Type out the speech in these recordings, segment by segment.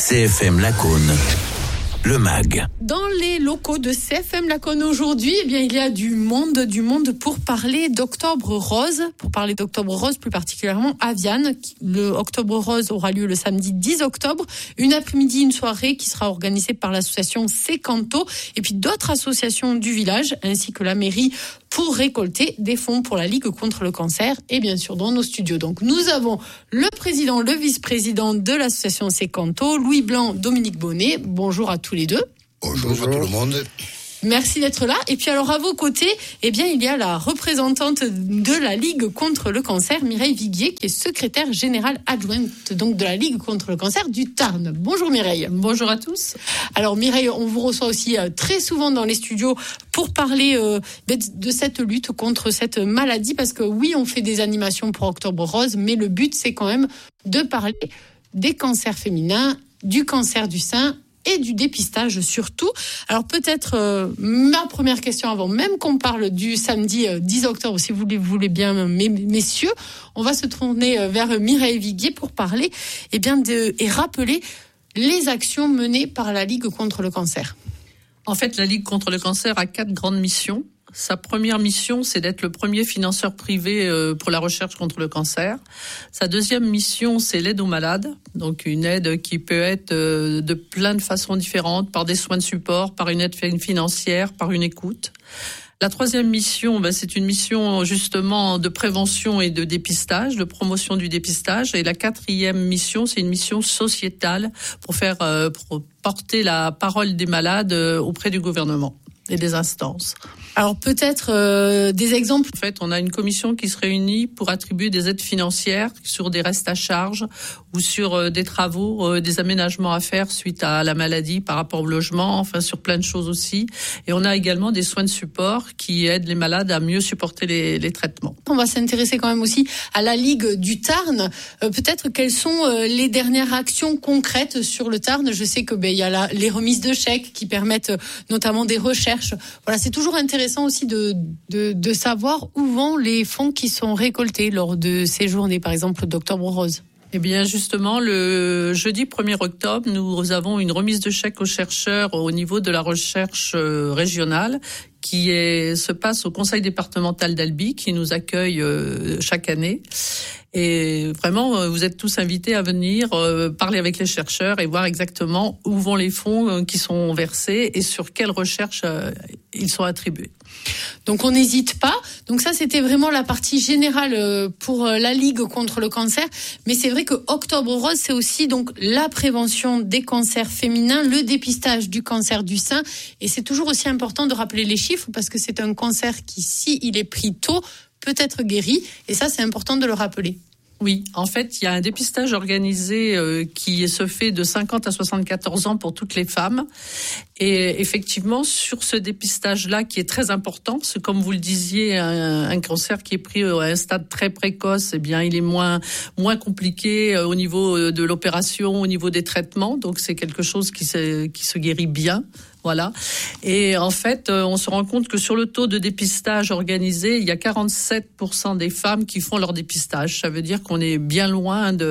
CFM Lacaune. Le MAG. Dans les locaux de CFM Lacaune aujourd'hui, il y a du monde pour parler d'Octobre Rose. Pour parler d'Octobre Rose, plus particulièrement à Viane. Le Octobre Rose aura lieu le samedi 10 octobre. Une après-midi, une soirée qui sera organisée par l'association Secanto et puis d'autres associations du village, ainsi que la mairie, pour récolter des fonds pour la Ligue contre le cancer et bien sûr dans nos studios. Donc nous avons le président, le vice-président de l'association Secanto, Louis Blanc, Dominique Bonnet. Bonjour à tous les deux. Bonjour à tout le monde. Merci d'être là. Et puis alors à vos côtés, il y a la représentante de la Ligue contre le cancer, Mireille Viguier, qui est secrétaire générale adjointe donc de la Ligue contre le cancer du Tarn. Bonjour Mireille. Bonjour à tous. Alors Mireille, on vous reçoit aussi très souvent dans les studios pour parler de cette lutte contre cette maladie, parce que oui, on fait des animations pour Octobre Rose, mais le but c'est quand même de parler des cancers féminins, du cancer du sein et du dépistage surtout. Alors peut-être ma première question avant même qu'on parle du samedi 10 octobre, si vous voulez bien, messieurs, on va se tourner vers Mireille Viguier pour parler et rappeler les actions menées par la Ligue contre le cancer. En fait, la Ligue contre le cancer a 4 grandes missions. Sa première mission, c'est d'être le premier financeur privé pour la recherche contre le cancer. Sa deuxième mission, c'est l'aide aux malades. Donc une aide qui peut être de plein de façons différentes, par des soins de support, par une aide financière, par une écoute. La troisième mission, c'est une mission justement de prévention et de dépistage, de promotion du dépistage. Et la quatrième mission, c'est une mission sociétale pour porter la parole des malades auprès du gouvernement et des instances. Alors peut-être des exemples. En fait, on a une commission qui se réunit pour attribuer des aides financières sur des restes à charge ou sur des travaux, des aménagements à faire suite à la maladie par rapport au logement, enfin sur plein de choses aussi. Et on a également des soins de support qui aident les malades à mieux supporter les traitements. On va s'intéresser quand même aussi à la Ligue du Tarn. Peut-être quelles sont les dernières actions concrètes sur le Tarn. Je sais que il y a les remises de chèques qui permettent notamment des recherches. Voilà, c'est toujours intéressant aussi de savoir où vont les fonds qui sont récoltés lors de ces journées, par exemple d'Octobre Rose. Eh bien, justement, le jeudi 1er octobre, nous avons une remise de chèques aux chercheurs au niveau de la recherche régionale qui se passe au conseil départemental d'Albi, qui nous accueille chaque année. Et vraiment, vous êtes tous invités à venir parler avec les chercheurs et voir exactement où vont les fonds qui sont versés et sur quelles recherches ils sont attribués. Donc on n'hésite pas. Donc ça, c'était vraiment la partie générale pour la Ligue contre le cancer. Mais c'est vrai que Octobre Rose, c'est aussi donc la prévention des cancers féminins, le dépistage du cancer du sein. Et c'est toujours aussi important de rappeler les chiffres parce que c'est un cancer qui, si il est pris tôt, peut être guéri. Et ça, c'est important de le rappeler. Oui, en fait, il y a un dépistage organisé qui se fait de 50 à 74 ans pour toutes les femmes. Et effectivement, sur ce dépistage-là, qui est très important, parce que comme vous le disiez, un cancer qui est pris à un stade très précoce, eh bien, il est moins compliqué au niveau de l'opération, au niveau des traitements. Donc, c'est quelque chose qui se guérit bien. Voilà. Et en fait, on se rend compte que sur le taux de dépistage organisé, il y a 47% des femmes qui font leur dépistage. Ça veut dire qu'on est bien loin du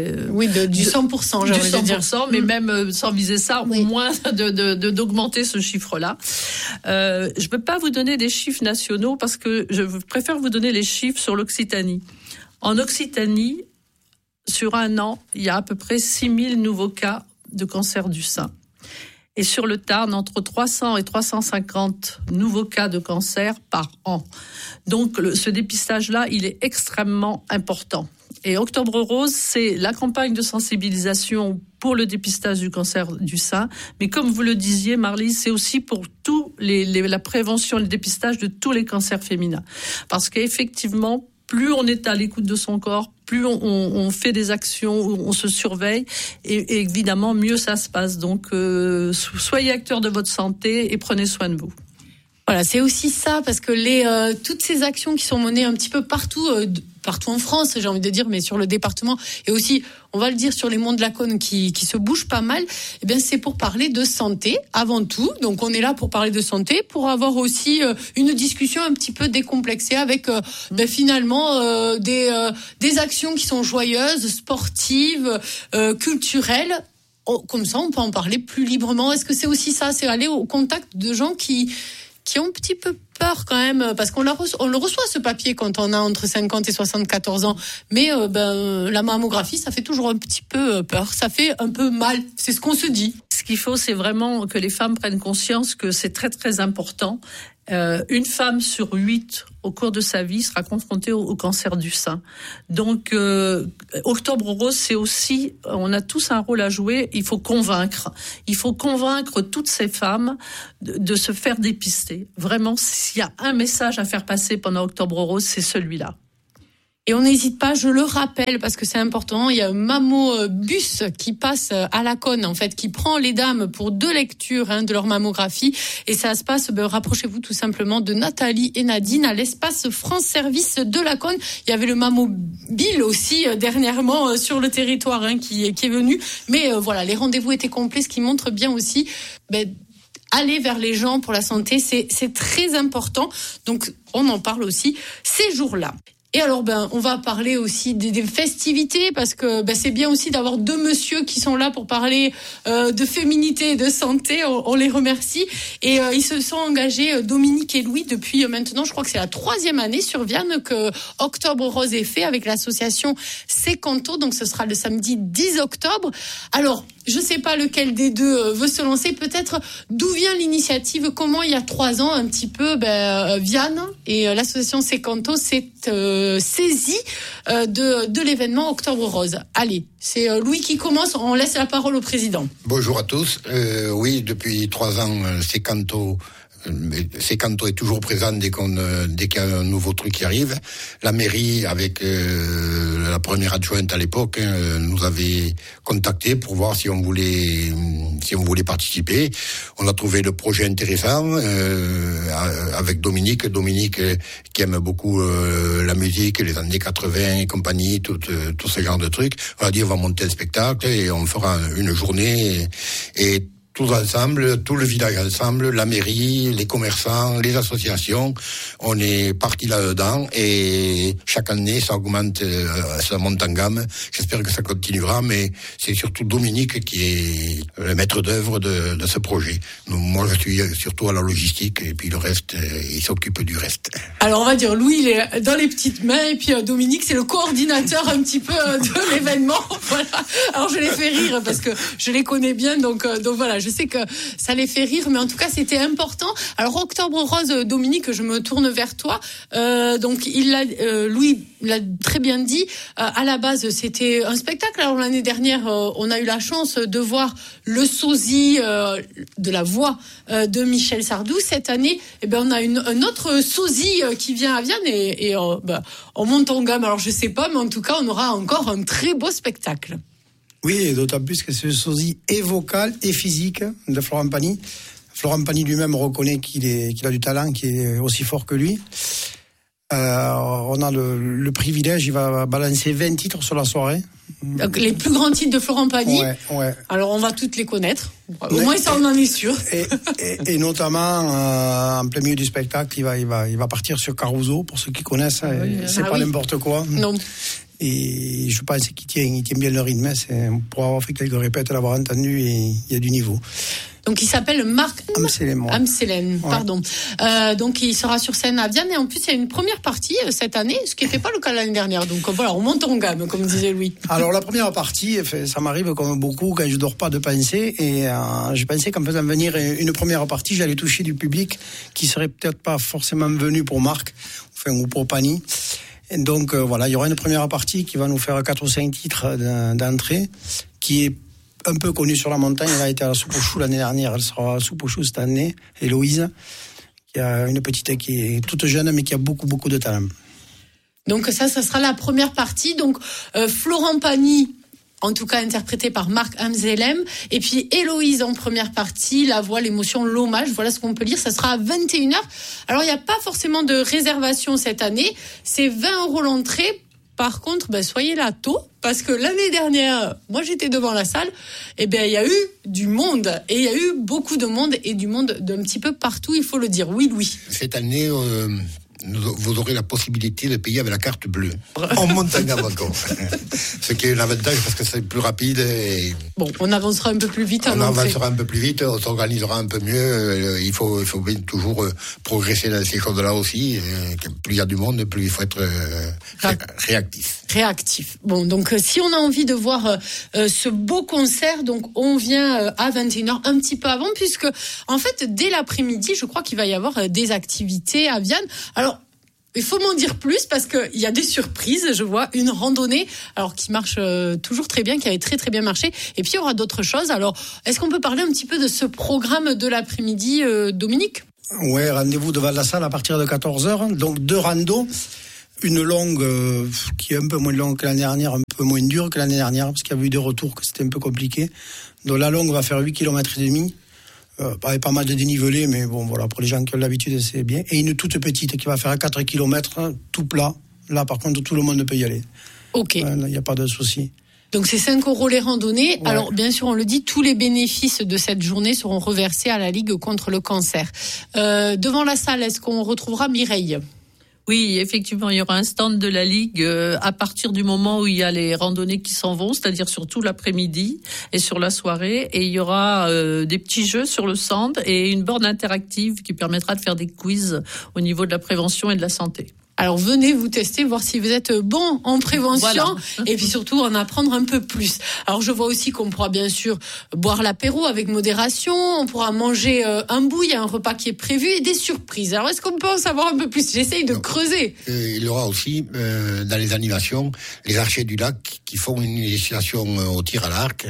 100%, du 100%, mais même sans viser ça, oui. Au moins d'augmenter ce chiffre-là. Je peux pas vous donner des chiffres nationaux parce que je préfère vous donner les chiffres sur l'Occitanie. En Occitanie, sur un an, il y a à peu près 6000 nouveaux cas de cancer du sein. Et sur le Tarn, entre 300 et 350 nouveaux cas de cancer par an. Donc, ce dépistage-là, il est extrêmement important. Et Octobre Rose, c'est la campagne de sensibilisation pour le dépistage du cancer du sein. Mais comme vous le disiez, Marlise, c'est aussi pour la prévention et le dépistage de tous les cancers féminins. Parce qu'effectivement, plus on est à l'écoute de son corps, plus on fait des actions, on se surveille, et évidemment, mieux ça se passe. Donc, soyez acteurs de votre santé et prenez soin de vous. Voilà, c'est aussi ça, parce que toutes ces actions qui sont menées un petit peu partout en France, j'ai envie de dire, mais sur le département, et aussi, on va le dire, sur les monts de Lacaune qui se bougent pas mal, eh bien, c'est pour parler de santé, avant tout. Donc, on est là pour parler de santé, pour avoir aussi une discussion un petit peu décomplexée avec, finalement, des actions qui sont joyeuses, sportives, culturelles. comme ça, on peut en parler plus librement. Est-ce que c'est aussi ça, c'est aller au contact de gens qui ont un petit peu peur quand même, parce qu'on le reçoit ce papier quand on a entre 50 et 74 ans, mais la mammographie, ça fait toujours un petit peu peur, ça fait un peu mal, c'est ce qu'on se dit. Ce qu'il faut, c'est vraiment que les femmes prennent conscience que c'est très très important. Une femme sur 8 au cours de sa vie sera confrontée au cancer du sein. Donc, Octobre Rose, c'est aussi, on a tous un rôle à jouer. Il faut convaincre toutes ces femmes de se faire dépister. Vraiment, s'il y a un message à faire passer pendant Octobre Rose, c'est celui-là. Et on n'hésite pas, je le rappelle, parce que c'est important, il y a un mammobus qui passe à la Cône, en fait, qui prend les dames pour 2 lectures de leur mammographie. Et ça se passe, rapprochez-vous tout simplement de Nathalie et Nadine à l'espace France Service de la Cône. Il y avait le Mammobile aussi dernièrement sur le territoire qui est venu. Mais voilà, les rendez-vous étaient complets, ce qui montre bien aussi... aller vers les gens pour la santé, c'est très important. Donc, on en parle aussi ces jours-là. Et alors, on va parler aussi des festivités, parce que c'est bien aussi d'avoir 2 messieurs qui sont là pour parler de féminité et de santé. On les remercie. Et ils se sont engagés, Dominique et Louis, depuis maintenant, je crois que c'est la 3e année sur Viane que Octobre Rose est fait avec l'association Secanto. Donc, ce sera le samedi 10 octobre. Alors, je sais pas lequel des deux veut se lancer. Peut-être d'où vient l'initiative, comment il y a 3 ans un petit peu Viane et l'association Secanto s'est saisie de l'événement Octobre Rose. Allez, c'est Louis qui commence, on laisse la parole au président. Bonjour à tous. Oui, depuis 3 ans, Secanto est toujours présent dès qu'il y a un nouveau truc qui arrive. La mairie, avec la première adjointe à l'époque, nous avait contacté pour voir si on voulait participer. On a trouvé le projet intéressant avec Dominique qui aime beaucoup la musique, les années 80 et compagnie, tout ce genre de trucs. On a dit on va monter un spectacle et on fera une journée et tous ensemble, tout le village ensemble, la mairie, les commerçants, les associations, on est parti là-dedans et chaque année ça augmente, ça monte en gamme. J'espère que ça continuera, mais c'est surtout Dominique qui est le maître d'œuvre de ce projet. Donc, moi je suis surtout à la logistique et puis le reste, il s'occupe du reste. Alors on va dire Louis il est dans les petites mains et puis Dominique c'est le coordinateur un petit peu de l'événement. Voilà. Alors je les fais rire parce que je les connais bien, donc voilà. Je sais que ça les fait rire, mais en tout cas, c'était important. Alors, Octobre Rose, Dominique, je me tourne vers toi. Donc, Louis l'a très bien dit. À la base, c'était un spectacle. Alors, l'année dernière, on a eu la chance de voir le sosie de la voix de Michel Sardou. Cette année, on a un autre sosie qui vient à Viane et on monte en gamme. Alors, je sais pas, mais en tout cas, on aura encore un très beau spectacle. Oui, et d'autant plus que c'est le sosie et vocal et physique de Florent Pagny. Florent Pagny lui-même reconnaît qu'il a du talent, qu'il est aussi fort que lui. On a le privilège, il va balancer 20 titres sur la soirée. Donc, les plus grands titres de Florent Pagny. Ouais. Alors, on va toutes les connaître. Au moins, ça, on en est sûr. Et notamment, en plein milieu du spectacle, il va partir sur Caruso, pour ceux qui connaissent. C'est pas n'importe quoi. Non. Et je pense qu'il tient bien le rythme. Pour avoir fait quelques répètes, l'avoir entendu, et il y a du niveau. Donc il s'appelle Marc Amselen, pardon. Donc il sera sur scène à Viane et en plus il y a une première partie cette année, ce qui n'était pas le cas l'année dernière. Donc voilà, on monte en gamme, comme disait Louis. Alors la première partie, ça m'arrive comme beaucoup quand je dors pas de penser, et j'ai pensé qu'en faisant venir une première partie, j'allais toucher du public qui serait peut-être pas forcément venu pour Marc, ou pour Pagny. Et donc voilà, il y aura une première partie qui va nous faire 4 ou 5 titres d'entrée, qui est un peu connue sur la montagne. Elle a été à la soupe aux choux l'année dernière, elle sera à la soupe aux choux cette année. Héloïse, qui a une petite qui est toute jeune mais qui a beaucoup de talent. Donc ça sera la première partie. Donc Florent Pagny, en tout cas interprété par Marc Amselen, et puis Héloïse en première partie, la voix, l'émotion, l'hommage, voilà ce qu'on peut lire. Ça sera à 21h. Alors il n'y a pas forcément de réservation cette année, c'est 20 € l'entrée. Par contre, soyez là tôt, parce que l'année dernière, moi j'étais devant la salle, il y a eu du monde, et il y a eu beaucoup de monde, et du monde d'un petit peu partout, il faut le dire. Oui, Louis. Cette année, vous aurez la possibilité de payer avec la carte bleue en montant à Bangkok. Ce qui est un avantage parce que c'est plus rapide. Et bon, on avancera un peu plus vite. On avancera un peu plus vite, on s'organisera un peu mieux. Il faut toujours progresser dans ces choses-là aussi. Plus il y a du monde, plus il faut être réactif. Réactif. Bon, donc si on a envie de voir ce beau concert, donc on vient à 21h, un petit peu avant, puisque en fait, dès l'après-midi, je crois qu'il va y avoir des activités à Vianne. Alors, il faut m'en dire plus parce qu'il y a des surprises. Je vois une randonnée alors qui marche toujours très bien, qui avait très très bien marché. Et puis il y aura d'autres choses. Alors, est-ce qu'on peut parler un petit peu de ce programme de l'après-midi, Dominique ? Ouais, rendez-vous devant la salle à partir de 14h. Donc 2 randos. Une longue qui est un peu moins longue que l'année dernière, un peu moins dure que l'année dernière parce qu'il y avait eu des retours que c'était un peu compliqué. Donc la longue va faire 8 km et demi. Avec pas mal de dénivelé, mais bon, voilà, pour les gens qui ont l'habitude, c'est bien. Et une toute petite qui va faire 4 km, tout plat. Là, par contre, tout le monde peut y aller. Ok. Il n'y a pas de souci. Donc, c'est 5 € les randonnées. Ouais. Alors, bien sûr, on le dit, tous les bénéfices de cette journée seront reversés à la Ligue contre le cancer. Devant la salle, est-ce qu'on retrouvera Mireille ? Oui, effectivement, il y aura un stand de la Ligue à partir du moment où il y a les randonnées qui s'en vont, c'est-à-dire sur tout l'après-midi et sur la soirée. Et il y aura des petits jeux sur le stand et une borne interactive qui permettra de faire des quiz au niveau de la prévention et de la santé. Alors venez vous tester, voir si vous êtes bon en prévention, voilà. Et puis surtout en apprendre un peu plus. Alors je vois aussi qu'on pourra bien sûr boire l'apéro avec modération, on pourra manger un bout, il y a un repas qui est prévu et des surprises. Alors est-ce qu'on peut en savoir un peu plus ? J'essaye de creuser. Il y aura aussi dans les animations les archers du lac qui font une initiation au tir à l'arc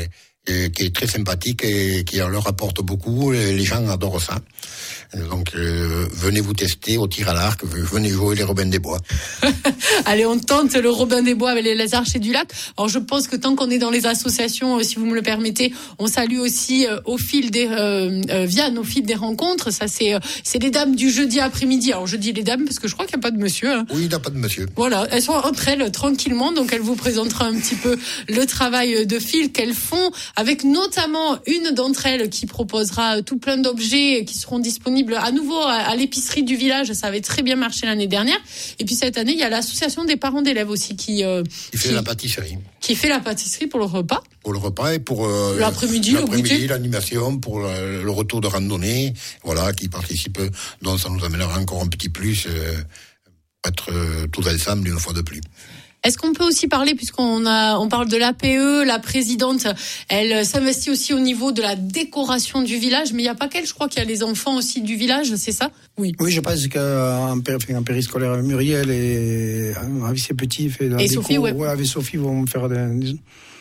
qui est très sympathique et qui leur apporte beaucoup. Les gens adorent ça. Donc venez vous tester au tir à l'arc, venez jouer les Robins des Bois. Allez, on tente le Robin des Bois avec les Archers du Lac. Alors je pense que tant qu'on est dans les associations, si vous me le permettez, on salue aussi au fil des Vianne, au fil des rencontres. Ça c'est les dames du jeudi après-midi. Alors je dis les dames parce que je crois qu'il n'y a pas de monsieur. Hein. Oui, il n'y a pas de monsieur. Voilà, elles sont entre elles tranquillement, donc elles vous présenteront un petit peu le travail de fil qu'elles font, avec notamment une d'entre elles qui proposera tout plein d'objets qui seront disponibles à nouveau à l'épicerie du village. Ça avait très bien marché l'année dernière. Et puis cette année, il y a l'association des parents d'élèves aussi qui fait la pâtisserie. Qui fait la pâtisserie pour le repas. Pour le repas et pour l'après-midi, le goûter. L'animation, pour le retour de randonnée. Voilà, qui participe. Donc ça nous amènera encore un petit plus pour être tous ensemble une fois de plus. Est-ce qu'on peut aussi parler, puisqu'on parle de l'APE, la présidente, elle s'investit aussi au niveau de la décoration du village, mais il n'y a pas qu'elle, je crois qu'il y a les enfants aussi du village, c'est ça ? Oui. Oui, je pense qu'en périscolaire, Muriel et avec ses petits, et Sophie, ouais. Avec Sophie, vont faire des...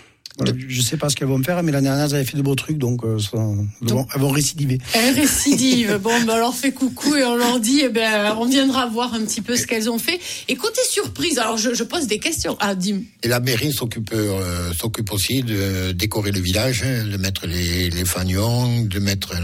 Je sais pas ce qu'elles vont faire, mais l'année dernière, elles avaient fait de beaux trucs, donc elles vont récidiver. Elles récidivent. Bon, ben, on leur fait coucou et on leur dit, on viendra voir un petit peu ce qu'elles ont fait. Et côté surprise, alors je pose des questions. Ah, Dim. Et la mairie s'occupe aussi de décorer le village, de mettre les fanions, de mettre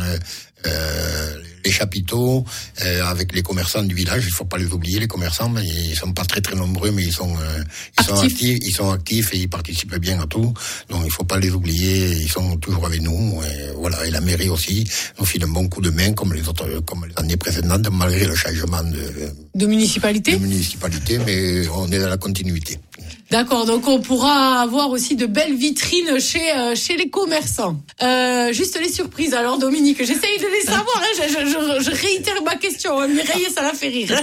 les chapiteaux avec les commerçants du village. Il faut pas les oublier, les commerçants, mais ils sont pas très très nombreux, mais ils sont actifs et ils participent bien à tout. Donc il faut pas les oublier, ils sont toujours avec nous. Et voilà, et la mairie aussi nous file un bon coup de main comme les années précédentes, malgré le changement de municipalité. Mais on est dans la continuité. D'accord, donc on pourra avoir aussi de belles vitrines chez les commerçants. Juste les surprises. Alors Dominique, j'essaye de les savoir. Je réitère ma question. Mireille, ça la fait rire.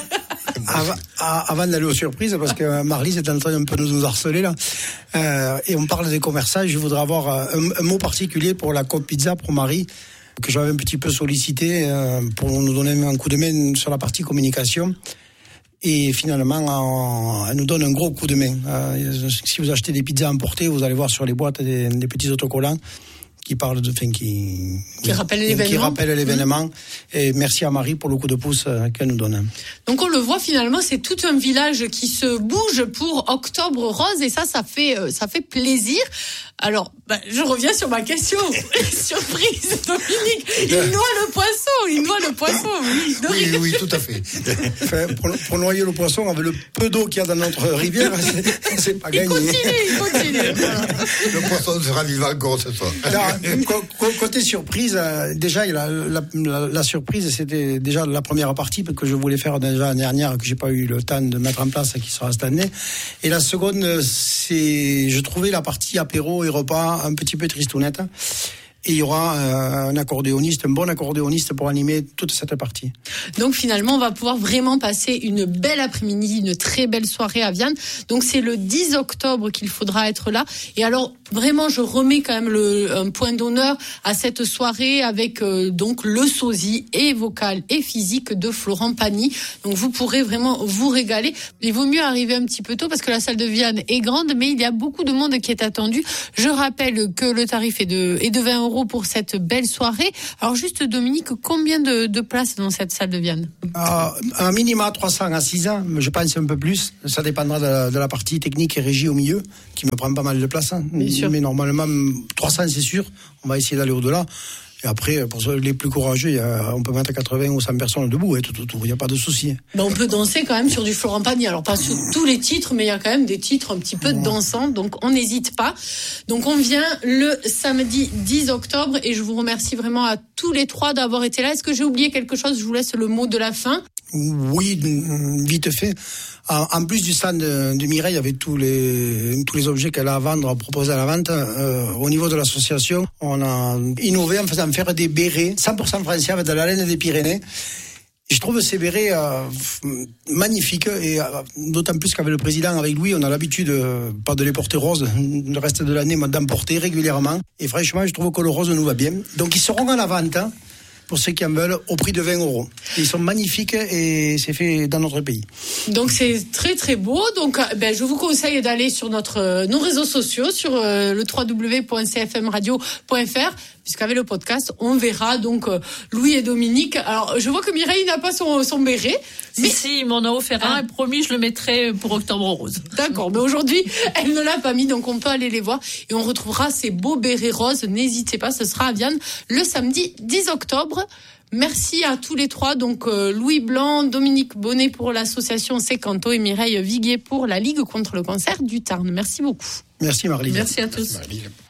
Avant d'aller aux surprises, parce que Marlise est en train un peu de nous harceler là, et on parle des commerçants, je voudrais avoir un mot particulier pour la Coop Pizza, pour Marie, que j'avais un petit peu sollicité pour nous donner un coup de main sur la partie communication. Et finalement, elle nous donne un gros coup de main. Si vous achetez des pizzas emportées, vous allez voir sur les boîtes des petits autocollants qui parlent qui rappellent l'événement. Et merci à Marie pour le coup de pouce qu'elle nous donne. Donc on le voit finalement, c'est tout un village qui se bouge pour Octobre Rose et ça fait plaisir. Alors, je reviens sur ma question. Surprise, Dominique. Il noie le poisson. Oui, tout à fait. Pour noyer le poisson, avec le peu d'eau qu'il y a dans notre rivière, c'est pas gagné. Il continue. Le poisson sera vivant encore ce soir. Côté surprise, déjà la surprise, c'était déjà la première partie que je voulais faire déjà l'année dernière, que j'ai pas eu le temps de mettre en place, qui sera cette année. Et la seconde, je trouvais la partie apéro et repas un petit peu tristounette. Et il y aura un bon accordéoniste pour animer toute cette partie. Donc finalement, on va pouvoir vraiment passer une belle après-midi, une très belle soirée à Vianne. Donc c'est le 10 octobre qu'il faudra être là. Et alors vraiment, je remets quand même un point d'honneur à cette soirée avec donc le sosie et vocal et physique de Florent Pagny. Donc vous pourrez vraiment vous régaler. Il vaut mieux arriver un petit peu tôt parce que la salle de Vianne est grande, mais il y a beaucoup de monde qui est attendu. Je rappelle que le tarif est de 20 € pour cette belle soirée. Alors juste Dominique, combien de places dans cette salle de Vianne? Un minima 300 à 600, mais je pense un peu plus. Ça dépendra de la partie technique et régie au milieu, qui me prend pas mal de place. Mais normalement, 300 c'est sûr. On va essayer d'aller au-delà. Et après, pour les plus courageux, on peut mettre 80 ou 100 personnes debout, tout. Il n'y a pas de souci. On peut danser quand même sur du Florent Pagny. Alors, pas sur tous les titres, mais il y a quand même des titres un petit peu dansants. Donc, on n'hésite pas. Donc, on vient le samedi 10 octobre. Et je vous remercie vraiment à tous les trois d'avoir été là. Est-ce que j'ai oublié quelque chose? Je vous laisse le mot de la fin. Oui, vite fait. En plus du stand de Mireille, avec tous les objets qu'elle a à vendre, proposés à la vente, au niveau de l'association, on a innové en faisant faire des bérets 100% français avec de la laine des Pyrénées. Et je trouve ces bérets magnifiques, et d'autant plus qu'avec le président, avec Louis, on a l'habitude pas de les porter roses le reste de l'année, mais d'en porter régulièrement. Et franchement, je trouve que le rose nous va bien. Donc ils seront à la vente, pour ceux qui en veulent, au prix de 20 €. Ils sont magnifiques et c'est fait dans notre pays. Donc c'est très très beau. Donc je vous conseille d'aller sur nos réseaux sociaux, sur le www.cfmradio.fr, puisqu'avec le podcast, on verra donc Louis et Dominique. Alors je vois que Mireille n'a pas son béret. Mais si, il m'en a offert un, et promis, je le mettrai pour Octobre Rose. D'accord, mais aujourd'hui, elle ne l'a pas mis, donc on peut aller les voir. Et on retrouvera ces beaux bérets roses. N'hésitez pas, ce sera à Vianne le samedi 10 octobre. Merci à tous les trois, donc Louis Blanc, Dominique Bonnet pour l'association Secanto et Mireille Viguier pour la Ligue contre le cancer du Tarn. Merci beaucoup. Merci Marlise. Merci à tous. Merci Marlise.